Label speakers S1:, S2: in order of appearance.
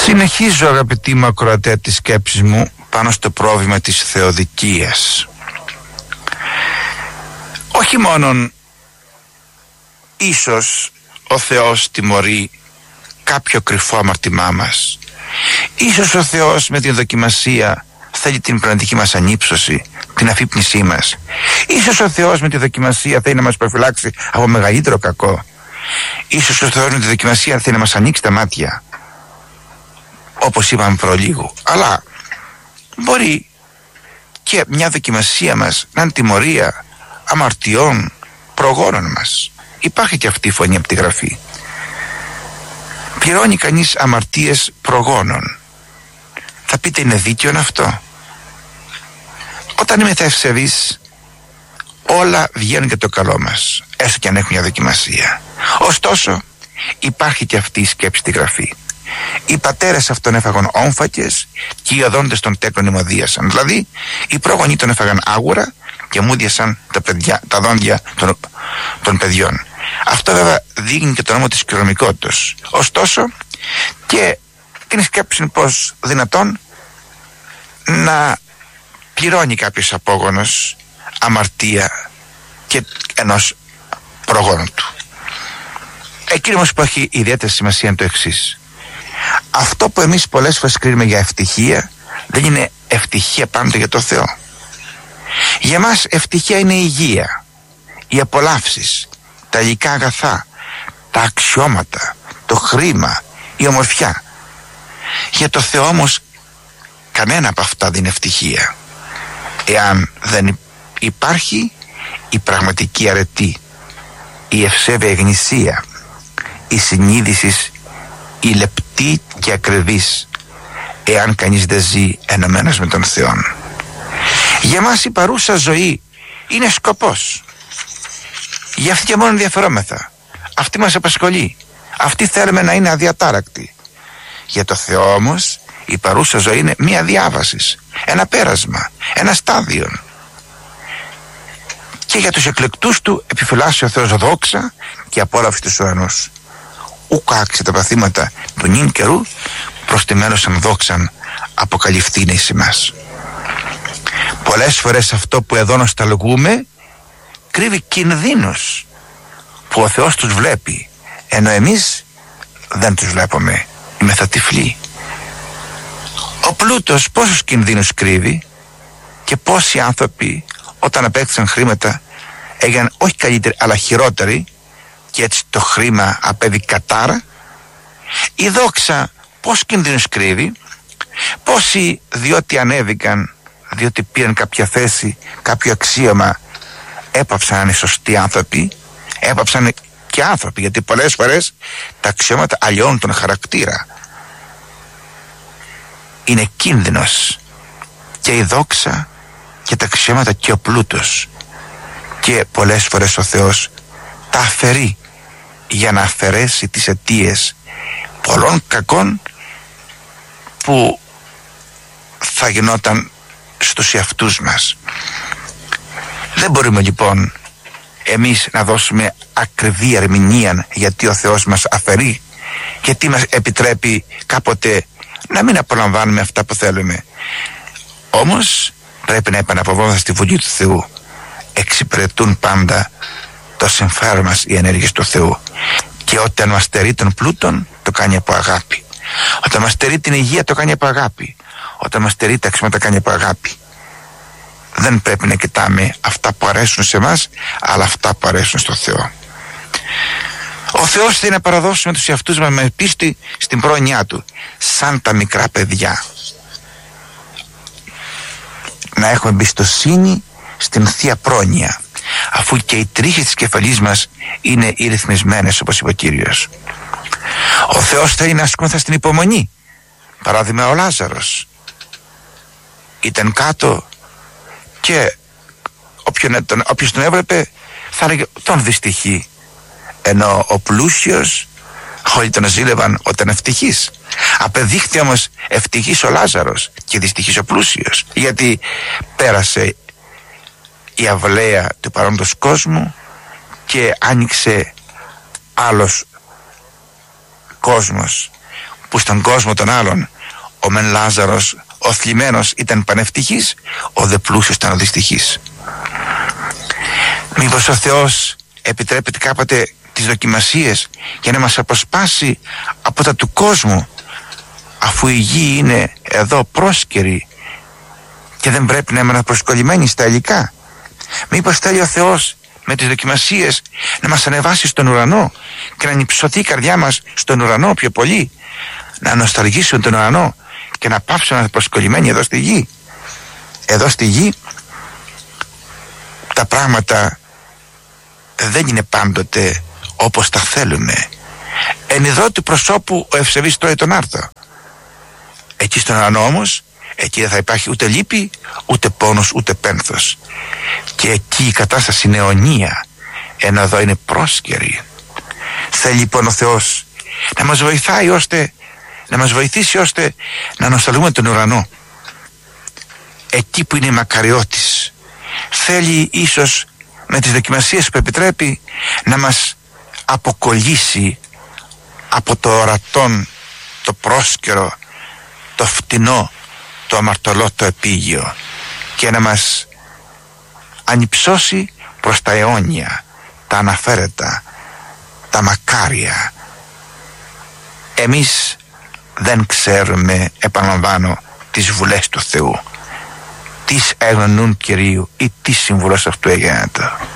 S1: Συνεχίζω, αγαπητοί μου ακροατέ, τις σκέψεις μου πάνω στο πρόβλημα της θεοδικίας. Όχι μόνον ίσως ο Θεός τιμωρεί κάποιο κρυφό αμαρτημά μας, ίσως ο Θεός με την δοκιμασία θέλει την πνευματική μας ανύψωση, την αφύπνισή μας, ίσως ο Θεός με τη δοκιμασία θέλει να μας προφυλάξει από μεγαλύτερο κακό, ίσως ο Θεός με τη δοκιμασία θέλει να μας ανοίξει τα μάτια, όπως είπαμε προλίγου. Αλλά μπορεί και μια δοκιμασία μας να είναι τιμωρία αμαρτιών προγόνων μας. Υπάρχει και αυτή η φωνή από τη Γραφή. Πληρώνει κανείς αμαρτίες προγόνων. Θα πείτε, είναι δίκαιο αυτό? Όταν είμαστε ευσεβείς, όλα βγαίνουν για το καλό μας, έστω και αν έχουν μια δοκιμασία. Ωστόσο υπάρχει και αυτή η σκέψη στη Γραφή. Οι πατέρες αυτών έφαγαν όμφακες και οι οδόντες των τέκνων ημωδίασαν. Δηλαδή οι πρόγονοι τον έφαγαν άγουρα και μούδιασαν τα δόντια των παιδιών. Αυτό βέβαια δείχνει και το νόμο της κληρονομικότητας. Ωστόσο και την σκέψη πως δυνατόν να πληρώνει κάποιος απόγονος αμαρτία και ενός προγόνου του. Εκείνο όμως που έχει ιδιαίτερη σημασία είναι το εξής. Αυτό που εμείς πολλές φορές κρίνουμε για ευτυχία δεν είναι ευτυχία πάντοτε για το Θεό. Για μας ευτυχία είναι η υγεία, οι απολαύσεις, τα υλικά αγαθά, τα αξιώματα, το χρήμα, η ομορφιά. Για το Θεό όμως κανένα από αυτά δεν είναι ευτυχία, εάν δεν υπάρχει η πραγματική αρετή, η ευσέβεια γνησία, η συνείδηση, η λεπτή και ακριβής, εάν κανείς δεν ζει ενωμένος με τον Θεό. Για μας η παρούσα ζωή είναι σκοπός. Για αυτή και μόνο ενδιαφερόμεθα. Αυτή μας απασχολεί. Αυτή θέλουμε να είναι αδιατάρακτη. Για το Θεό όμως η παρούσα ζωή είναι μία διάβαση, ένα πέρασμα, ένα στάδιο. Και για τους εκλεκτούς του επιφυλάσσει ο Θεός δόξα και απόλαυση τους ουρανούς. Ουκ άξε τα παθήματα του νυν καιρού, προστιμένος σαν δόξαν αποκαλυφθήνε εις εμάς. Πολλές φορές αυτό που εδώ νοσταλγούμε κρύβει κινδύνους που ο Θεός τους βλέπει, ενώ εμείς δεν τους βλέπουμε, είμαστε τυφλοί. Ο πλούτος πόσους κινδύνους κρύβει και πόσοι άνθρωποι όταν απέκτησαν χρήματα έγιναν όχι καλύτεροι αλλά χειρότεροι και έτσι το χρήμα απέβη κατάρα. Η δόξα πώς κινδύνους κρύβει, πόσοι διότι ανέβηκαν, διότι πήραν κάποια θέση, κάποιο αξίωμα, έπαψαν να είναι σωστοί άνθρωποι, έπαψαν και άνθρωποι, γιατί πολλές φορές τα αξιώματα αλλοιώνουν τον χαρακτήρα. Είναι κίνδυνος και η δόξα και τα αξιώματα και ο πλούτος, και πολλές φορές ο Θεός τα αφαιρεί για να αφαιρέσει τις αιτίες πολλών κακών που θα γινόταν στους εαυτούς μας. Δεν μπορούμε λοιπόν εμείς να δώσουμε ακριβή ερμηνεία γιατί ο Θεός μας αφαιρεί, γιατί μας επιτρέπει κάποτε να μην απολαμβάνουμε αυτά που θέλουμε. Όμως πρέπει να επαναπαυόμαστε στη Βουλή του Θεού. Εξυπηρετούν πάντα το συμφέρον μας οι ενέργειες του Θεού, και όταν μας στερεί τον πλούτον το κάνει από αγάπη, όταν μας στερεί την υγεία το κάνει από αγάπη, όταν μας στερεί τα αξιώματα κάνει από αγάπη. Δεν πρέπει να κοιτάμε αυτά που αρέσουν σε εμάς, αλλά αυτά που αρέσουν στο Θεό. Ο Θεός θέλει να παραδώσουμε τους εαυτούς μας με πίστη στην πρόνοιά Του, σαν τα μικρά παιδιά. Να έχουμε εμπιστοσύνη στην Θεία Πρόνοια, αφού και οι τρίχες της κεφαλής μας είναι οι ρυθμισμένες, όπως είπε ο Κύριος. Ο Θεός θέλει να ασκούμεθα στην υπομονή. Παράδειγμα, ο Λάζαρος ήταν κάτω και όποιος τον έβλεπε θα έλεγε τον δυστυχεί, ενώ ο πλούσιος όλοι τον ζήλευαν όταν ευτυχής. Απεδείχθη όμως ευτυχής ο Λάζαρος και δυστυχής ο πλούσιος, γιατί πέρασε η αυλαία του παρόντος κόσμου και άνοιξε άλλος κόσμος που στον κόσμο των άλλων ο μεν Λάζαρος, ο θλιμμένος, ήταν πανευτυχής, ο δε πλούσιος ήταν ο δυστυχής. Μήπως ο Θεός επιτρέπεται κάποτε τις δοκιμασίες για να μας αποσπάσει από τα του κόσμου, αφού η γη είναι εδώ πρόσκαιρη και δεν πρέπει να είμαστε προσκολλημένοι στα υλικά? Μήπως θέλει ο Θεός με τις δοκιμασίες να μας ανεβάσει στον ουρανό και να ανυψωθεί η καρδιά μας στον ουρανό πιο πολύ, να νοσταλγήσουμε τον ουρανό και να πάψουμε να είμαστε προσκολλημένοι εδώ στη γη? Εδώ στη γη τα πράγματα δεν είναι πάντοτε όπως τα θέλουμε. Εν ειδώ του προσώπου ο ευσεβής τρώει τον άρτο. Εκεί στον ουρανό όμως, εκεί δεν θα υπάρχει ούτε λύπη, ούτε πόνος, ούτε πένθος. Και εκεί η κατάσταση είναι αιωνία, ενώ εδώ είναι πρόσκαιρη. Θέλει λοιπόν ο Θεός να μας βοηθάει να μας βοηθήσει ώστε να νοσταλγούμε τον ουρανό, εκεί που είναι η μακαριότης. Θέλει ίσως με τις δοκιμασίες που επιτρέπει να μας αποκολλήσει από το ορατόν, το πρόσκαιρο, το φτηνό, το αμαρτωλό, το επίγειο, και να μας ανυψώσει προς τα αιώνια, τα αναφέρετα, τα μακάρια. Εμείς δεν ξέρουμε, επαναλαμβάνω, τις βουλές του Θεού. Τις έγνωνουν Κυρίου ή τι συμβουλός αυτού έγινε.